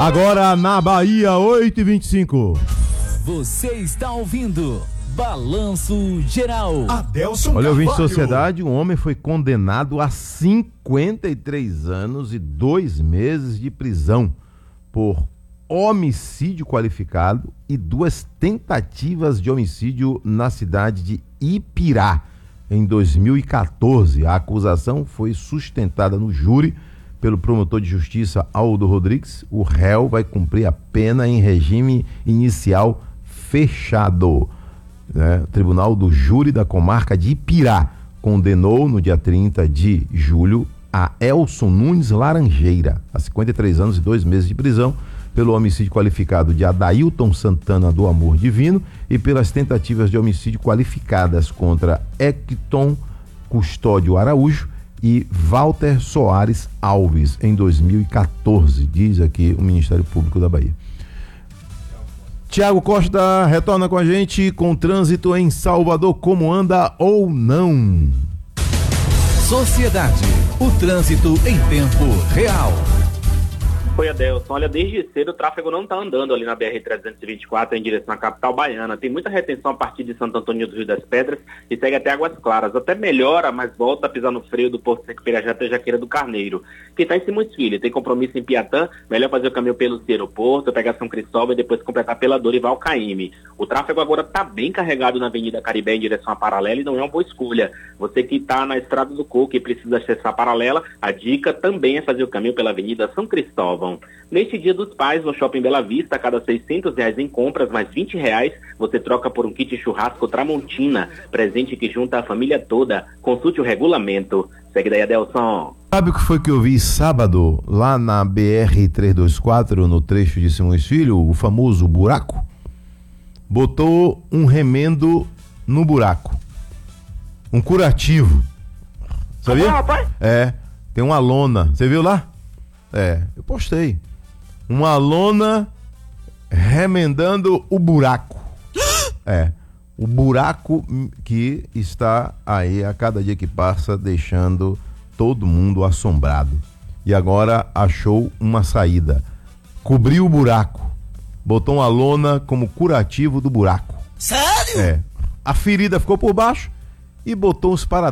Agora na Bahia, 8h25. Você está ouvindo Balanço Geral. Adelson Olha, ouvinte de Carvalho. sociedade, um homem foi condenado a 53 anos e 2 meses de prisão por homicídio qualificado e 2 tentativas de homicídio na cidade de Ipirá, em 2014. A acusação foi sustentada no júri pelo promotor de justiça Aldo Rodrigues. O réu vai cumprir a pena em regime inicial fechado. O Tribunal do Júri da Comarca de Ipirá condenou no dia 30 de julho a Elson Nunes Laranjeira a 53 anos e 2 meses de prisão pelo homicídio qualificado de Adailton Santana do Amor Divino e pelas tentativas de homicídio qualificadas contra Hecton Custódio Araújo e Walter Soares Alves em 2014, diz aqui o Ministério Público da Bahia. Tiago Costa retorna com a gente com trânsito em Salvador, como anda ou não? Sociedade, o trânsito em tempo real. Oi, Adelson. Olha, desde cedo o tráfego não está andando ali na BR-324 em direção à capital baiana. Tem muita retenção a partir de Santo Antônio do Rio das Pedras e segue até Águas Claras. Até melhora, mas volta a pisar no freio do Porto Seco Pirajá até Jaqueira do Carneiro. Quem está em Simões Filho tem compromisso em Piatã, melhor fazer o caminho pelo aeroporto, pegar São Cristóvão e depois completar pela Dorival Caymmi. O tráfego agora está bem carregado na Avenida Caribé em direção à Paralela e não é uma boa escolha. Você que está na Estrada do Coco e precisa acessar a Paralela, a dica também é fazer o caminho pela Avenida São Cristóvão. Neste Dia dos Pais, no Shopping Bela Vista, a cada R$600 em compras, mais R$20, você troca por um kit churrasco Tramontina, presente que junta a família toda. Consulte o regulamento. Segue daí, Adelson. Sabe o que foi que eu vi sábado lá na BR-324, no trecho de Simões Filho, o famoso buraco? Botou um remendo no buraco. Um curativo. Sabia? Ah, rapaz. Tem uma lona. Você viu lá? Eu postei. Uma lona remendando o buraco. O buraco que está aí a cada dia que passa deixando todo mundo assombrado. E agora achou uma saída. Cobriu o buraco. Botou uma lona como curativo do buraco. Sério? A ferida ficou por baixo e botou os paradrapos